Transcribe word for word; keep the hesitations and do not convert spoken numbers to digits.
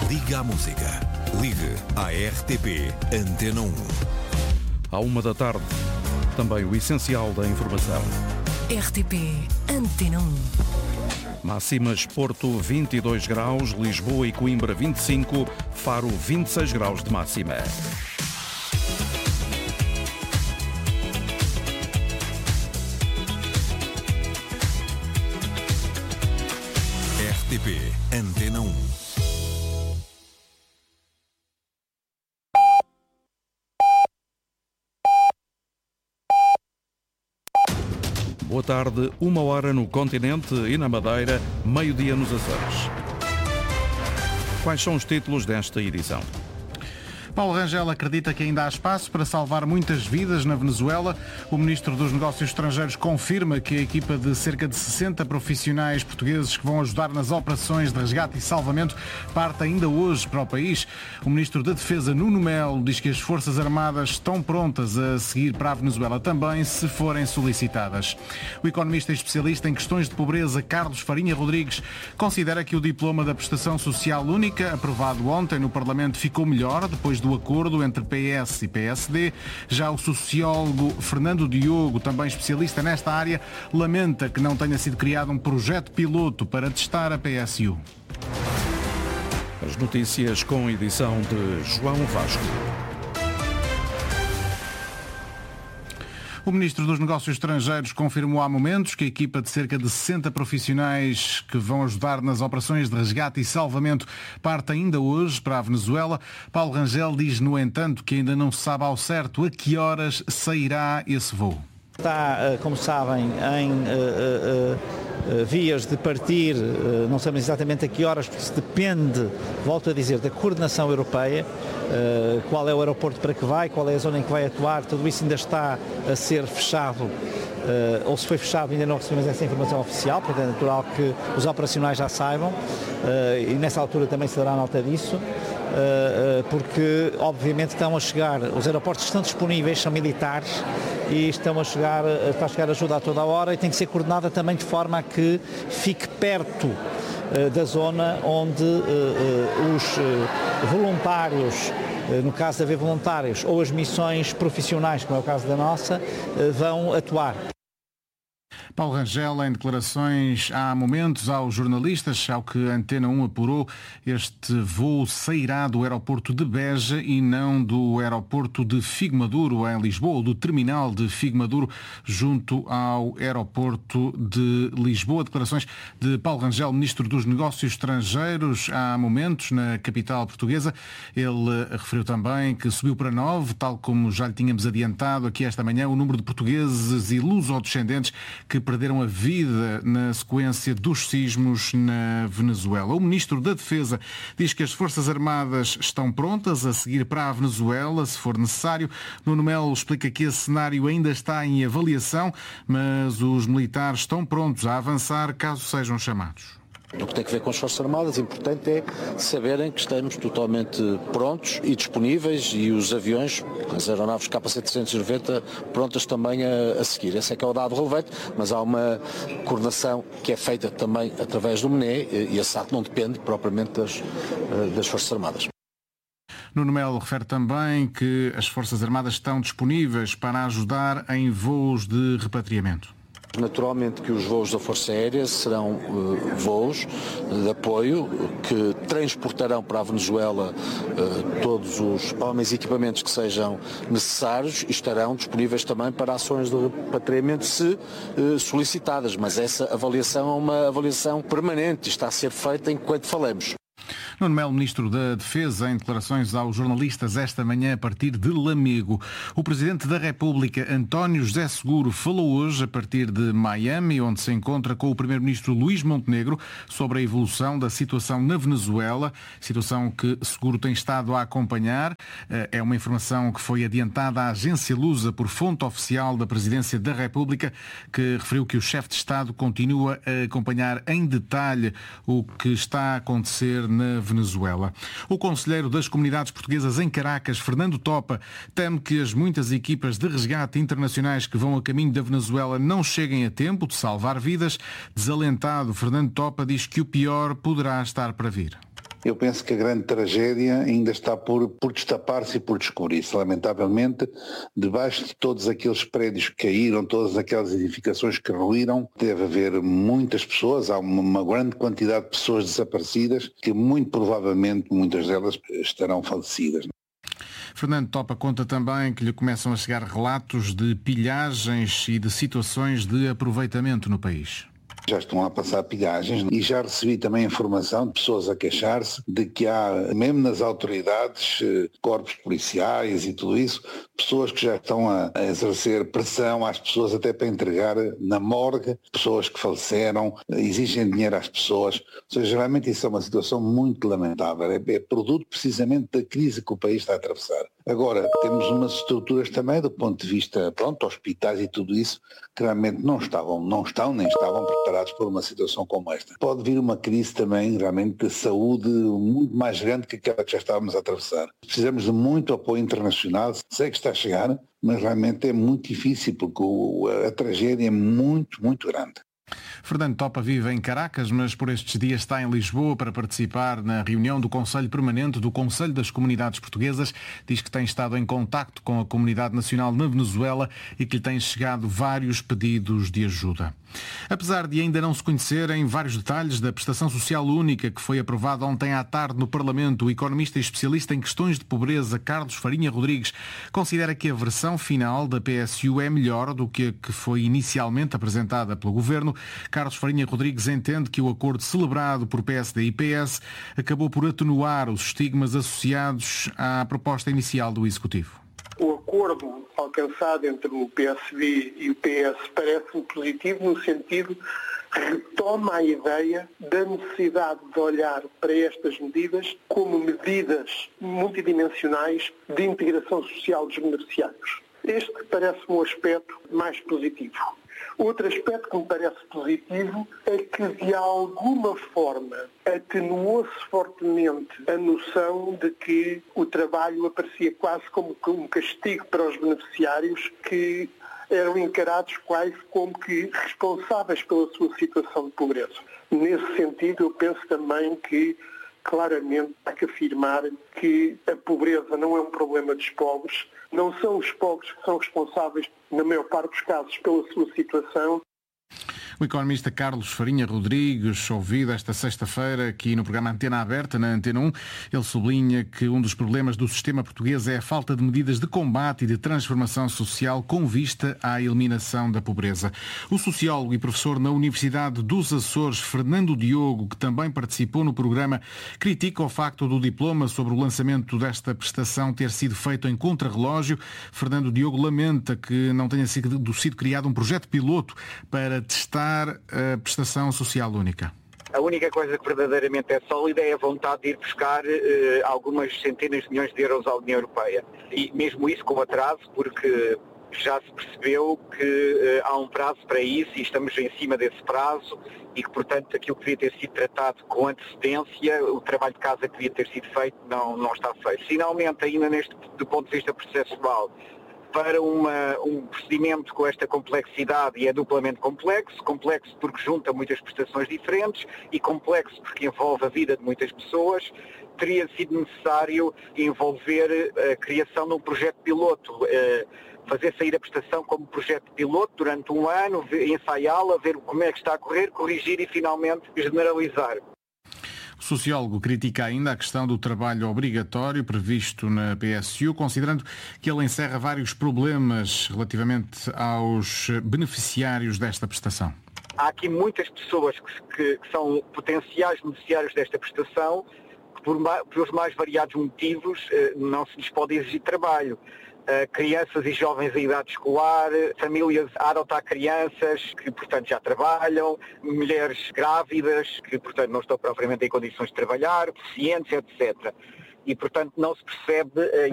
Liga à música. Ligue à R T P Antena um. À uma da tarde, também o essencial da informação. R T P Antena um. Máximas: Porto vinte e dois graus, Lisboa e Coimbra vinte e cinco, Faro vinte e seis graus de máxima. R T P Antena um. Boa tarde, uma hora no continente e na Madeira, meio-dia nos Açores. Quais são os títulos desta edição? Paulo Rangel acredita que ainda há espaço para salvar muitas vidas na Venezuela. O Ministro dos Negócios Estrangeiros confirma que a equipa de cerca de sessenta profissionais portugueses que vão ajudar nas operações de resgate e salvamento parte ainda hoje para o país. O Ministro da Defesa, Nuno Melo, diz que as Forças Armadas estão prontas a seguir para a Venezuela também, se forem solicitadas. O economista e especialista em questões de pobreza, Carlos Farinha Rodrigues, considera que o diploma da Prestação Social Única, aprovado ontem no Parlamento, ficou melhor depois do acordo entre P S e P S D. Já o sociólogo Fernando Diogo, também especialista nesta área, lamenta que não tenha sido criado um projeto piloto para testar a P S U. As notícias com edição de João Vasco. O Ministro dos Negócios Estrangeiros confirmou há momentos que a equipa de cerca de sessenta profissionais que vão ajudar nas operações de resgate e salvamento parte ainda hoje para a Venezuela. Paulo Rangel diz, no entanto, que ainda não se sabe ao certo a que horas sairá esse voo. Está, como sabem, em uh, uh, uh, vias de partir, uh, não sabemos exatamente a que horas, porque isso depende, volto a dizer, da coordenação europeia, uh, qual é o aeroporto para que vai, qual é a zona em que vai atuar, tudo isso ainda está a ser fechado, uh, ou se foi fechado ainda não recebemos essa informação oficial, portanto é natural que os operacionais já saibam, uh, e nessa altura também se dará nota disso. Porque obviamente estão a chegar, os aeroportos estão disponíveis, são militares e estão a chegar, está a chegar ajuda a toda a hora e tem que ser coordenada também de forma a que fique perto da zona onde os voluntários, no caso de haver voluntários, ou as missões profissionais, como é o caso da nossa, vão atuar. Paulo Rangel, em declarações há momentos aos jornalistas, ao que a Antena um apurou, este voo sairá do aeroporto de Beja e não do aeroporto de Figo Maduro, em Lisboa, ou do terminal de Figo Maduro, junto ao aeroporto de Lisboa. Declarações de Paulo Rangel, Ministro dos Negócios Estrangeiros, há momentos na capital portuguesa. Ele referiu também que subiu para nove, tal como já lhe tínhamos adiantado aqui esta manhã, o número de portugueses e lusodescendentes que perderam a vida na sequência dos sismos na Venezuela. O Ministro da Defesa diz que as Forças Armadas estão prontas a seguir para a Venezuela, se for necessário. Nuno Melo explica que esse cenário ainda está em avaliação, mas os militares estão prontos a avançar caso sejam chamados. O que tem que ver com as Forças Armadas, importante é saberem que estamos totalmente prontos e disponíveis e os aviões, as aeronaves K C trezentos e noventa, prontas também a, a seguir. Esse é que é o dado relevante, mas há uma coordenação que é feita também através do M N E e esse ato não depende propriamente das, das Forças Armadas. Nuno Melo refere também que as Forças Armadas estão disponíveis para ajudar em voos de repatriamento. Naturalmente que os voos da Força Aérea serão uh, voos de apoio que transportarão para a Venezuela uh, todos os homens e equipamentos que sejam necessários e estarão disponíveis também para ações de repatriamento se uh, solicitadas, mas essa avaliação é uma avaliação permanente e está a ser feita enquanto falamos. Nuno Melo, Ministro da Defesa, em declarações aos jornalistas esta manhã a partir de Lamego. O Presidente da República, António José Seguro, falou hoje a partir de Miami, onde se encontra com o Primeiro-Ministro Luís Montenegro, sobre a evolução da situação na Venezuela, situação que Seguro tem estado a acompanhar. É uma informação que foi adiantada à agência Lusa por fonte oficial da Presidência da República, que referiu que o chefe de Estado continua a acompanhar em detalhe o que está a acontecer na Venezuela. O conselheiro das comunidades portuguesas em Caracas, Fernando Topa, teme que as muitas equipas de resgate internacionais que vão a caminho da Venezuela não cheguem a tempo de salvar vidas. Desalentado, Fernando Topa diz que o pior poderá estar para vir. Eu penso que a grande tragédia ainda está por, por destapar-se e por descobrir-se. Lamentavelmente, debaixo de todos aqueles prédios que caíram, todas aquelas edificações que ruíram, deve haver muitas pessoas, há uma, uma grande quantidade de pessoas desaparecidas que muito provavelmente muitas delas estarão falecidas. Fernando Topa conta também que lhe começam a chegar relatos de pilhagens e de situações de aproveitamento no país. Já estão a passar pilhagens e já recebi também informação de pessoas a queixar-se de que há, mesmo nas autoridades, corpos policiais e tudo isso, pessoas que já estão a, a exercer pressão às pessoas até para entregar na morgue, pessoas que faleceram, exigem dinheiro às pessoas. Ou seja, realmente isso é uma situação muito lamentável. É, é produto precisamente da crise que o país está a atravessar. Agora, temos umas estruturas também do ponto de vista, pronto, hospitais e tudo isso, que realmente não estavam, não estão nem estavam preparados para uma situação como esta. Pode vir uma crise também realmente de saúde muito mais grande que aquela que já estávamos a atravessar. Precisamos de muito apoio internacional, sei que está a chegar, mas realmente é muito difícil porque a tragédia é muito, muito grande. Fernando Topa vive em Caracas, mas por estes dias está em Lisboa para participar na reunião do Conselho Permanente do Conselho das Comunidades Portuguesas. Diz que tem estado em contacto com a comunidade nacional na Venezuela e que lhe têm chegado vários pedidos de ajuda. Apesar de ainda não se conhecerem vários detalhes da prestação social única que foi aprovada ontem à tarde no Parlamento, o economista e especialista em questões de pobreza Carlos Farinha Rodrigues considera que a versão final da P S U é melhor do que a que foi inicialmente apresentada pelo Governo. Carlos Farinha Rodrigues entende que o acordo celebrado por P S D e P S acabou por atenuar os estigmas associados à proposta inicial do Executivo. O acordo alcançado entre o P S D e o P S parece-me positivo no sentido que retoma a ideia da necessidade de olhar para estas medidas como medidas multidimensionais de integração social dos beneficiários. Este parece-me um aspecto mais positivo. Outro aspecto que me parece positivo é que, de alguma forma, atenuou-se fortemente a noção de que o trabalho aparecia quase como um castigo para os beneficiários que eram encarados quase como que responsáveis pela sua situação de pobreza. Nesse sentido, eu penso também que, claramente, há que afirmar que a pobreza não é um problema dos pobres, não são os pobres que são responsáveis, na maior parte dos casos, pela sua situação. O economista Carlos Farinha Rodrigues, ouvido esta sexta-feira aqui no programa Antena Aberta, na Antena um, ele sublinha que um dos problemas do sistema português é a falta de medidas de combate e de transformação social com vista à eliminação da pobreza. O sociólogo e professor na Universidade dos Açores, Fernando Diogo, que também participou no programa, critica o facto do diploma sobre o lançamento desta prestação ter sido feito em contrarrelógio. Fernando Diogo lamenta que não tenha sido, sido criado um projeto piloto para testar a prestação social única. A única coisa que verdadeiramente é sólida é a vontade de ir buscar eh, algumas centenas de milhões de euros à União Europeia. E mesmo isso com atraso, porque já se percebeu que eh, há um prazo para isso e estamos em cima desse prazo e que, portanto, aquilo que devia ter sido tratado com antecedência, o trabalho de casa que devia ter sido feito, não, não está feito. Finalmente, ainda neste, do ponto de vista processual, para uma, um procedimento com esta complexidade, e é duplamente complexo, complexo porque junta muitas prestações diferentes e complexo porque envolve a vida de muitas pessoas, teria sido necessário envolver a criação de um projeto piloto, fazer sair a prestação como projeto piloto durante um ano, ensaiá-la, ver como é que está a correr, corrigir e finalmente generalizar. O sociólogo critica ainda a questão do trabalho obrigatório previsto na P S U, considerando que ele encerra vários problemas relativamente aos beneficiários desta prestação. Há aqui muitas pessoas que, que, que são potenciais beneficiários desta prestação, que por, por os mais variados motivos não se lhes pode exigir trabalho. Uh, crianças e jovens em idade escolar, famílias a adotar crianças que, portanto, já trabalham, mulheres grávidas que, portanto, não estão propriamente em condições de trabalhar, deficientes, etcétera. E, portanto, não se percebe uh,